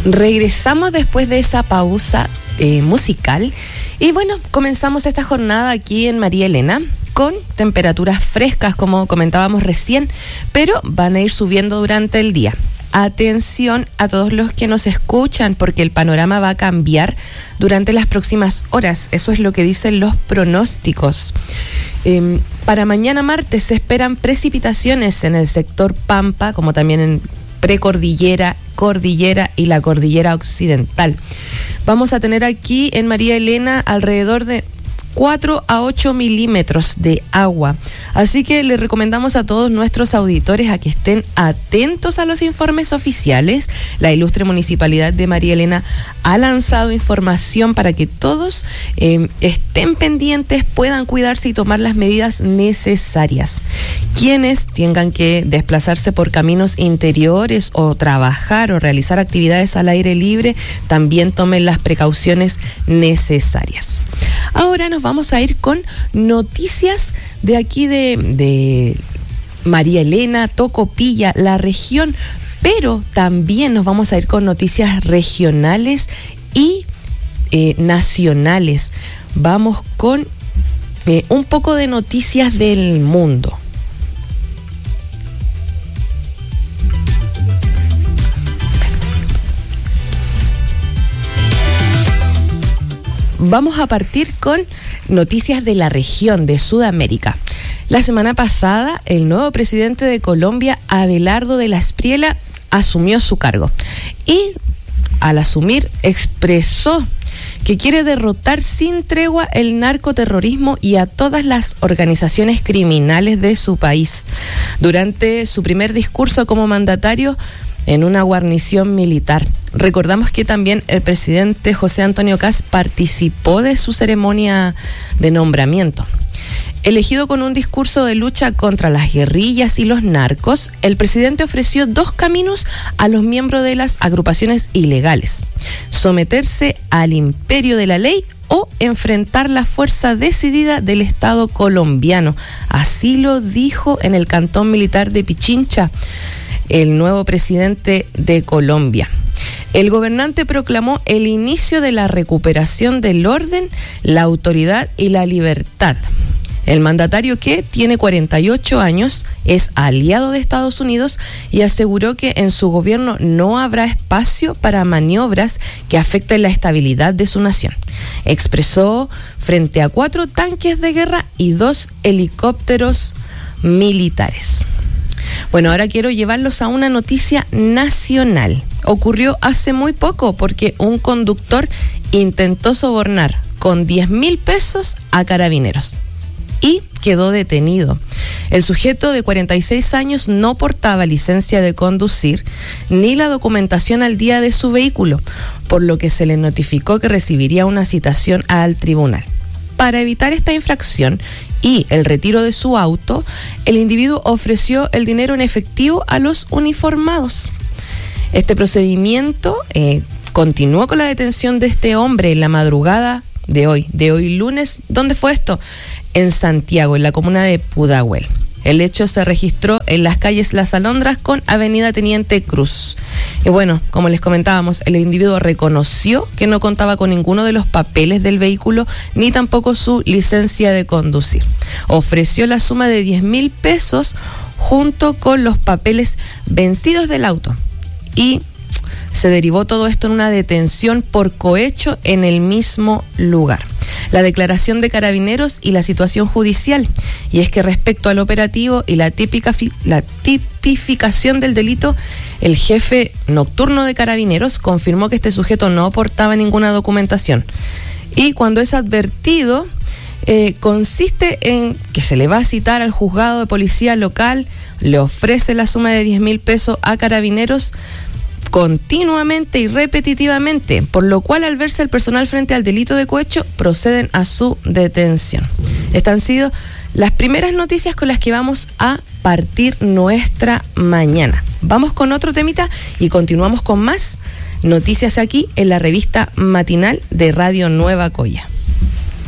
Regresamos después de esa pausa musical y bueno, comenzamos esta jornada aquí en María Elena con temperaturas frescas como comentábamos recién, pero van a ir subiendo durante el día. Atención a todos los que nos escuchan porque el panorama va a cambiar durante las próximas horas, eso es lo que dicen los pronósticos. Para mañana martes se esperan precipitaciones en el sector Pampa, como también en precordillera, cordillera y la cordillera occidental. Vamos a tener aquí en María Elena alrededor de 4 a 8 milímetros de agua. Así que les recomendamos a todos nuestros auditores a que estén atentos a los informes oficiales. La ilustre Municipalidad de María Elena ha lanzado información para que todos estén pendientes, puedan cuidarse y tomar las medidas necesarias. Quienes tengan que desplazarse por caminos interiores o trabajar o realizar actividades al aire libre, también tomen las precauciones necesarias. Ahora nos vamos a ir con noticias de aquí de María Elena, Tocopilla, la región, pero también nos vamos a ir con noticias regionales y nacionales. Vamos con un poco de noticias del mundo. Vamos a partir con noticias de la región de Sudamérica. La semana pasada, el nuevo presidente de Colombia, Abelardo de la Espriella, asumió su cargo y al asumir expresó que quiere derrotar sin tregua el narcoterrorismo y a todas las organizaciones criminales de su país. Durante su primer discurso como mandatario, en una guarnición militar. Recordamos que también el presidente José Antonio Kast participó de su ceremonia de nombramiento. Elegido con un discurso de lucha contra las guerrillas y los narcos, el presidente ofreció 2 caminos a los miembros de las agrupaciones ilegales: someterse al imperio de la ley o enfrentar la fuerza decidida del Estado colombiano. Así lo dijo en el cantón militar de Pichincha el nuevo presidente de Colombia. El gobernante proclamó el inicio de la recuperación del orden, la autoridad y la libertad. El mandatario, que tiene 48 años, es aliado de Estados Unidos y aseguró que en su gobierno no habrá espacio para maniobras que afecten la estabilidad de su nación. Expresó frente a 4 tanques de guerra y 2 helicópteros militares. Bueno, ahora quiero llevarlos a una noticia nacional. Ocurrió hace muy poco porque un conductor intentó sobornar con 10.000 pesos a carabineros y quedó detenido. El sujeto de 46 años no portaba licencia de conducir ni la documentación al día de su vehículo, por lo que se le notificó que recibiría una citación al tribunal. Para evitar esta infracción y el retiro de su auto, el individuo ofreció el dinero en efectivo a los uniformados. Este procedimiento continuó con la detención de este hombre en la madrugada de hoy lunes. ¿Dónde fue esto? En Santiago, en la comuna de Pudahuel. El hecho se registró en las calles Las Alondras con Avenida Teniente Cruz. Y bueno, como les comentábamos, el individuo reconoció que no contaba con ninguno de los papeles del vehículo ni tampoco su licencia de conducir. Ofreció la suma de 10.000 pesos junto con los papeles vencidos del auto. Y se derivó todo esto en una detención por cohecho en el mismo lugar. La declaración de Carabineros y la situación judicial. Y es que respecto al operativo y la tipificación del delito, el jefe nocturno de Carabineros confirmó que este sujeto no portaba ninguna documentación. Y cuando es advertido, consiste en que se le va a citar al juzgado de policía local, le ofrece la suma de 10.000 pesos a Carabineros continuamente y repetitivamente, por lo cual al verse el personal frente al delito de cohecho proceden a su detención. Estas han sido las primeras noticias con las que vamos a partir nuestra mañana. Vamos con otro temita y continuamos con más noticias aquí en la revista matinal de Radio Nueva Coya.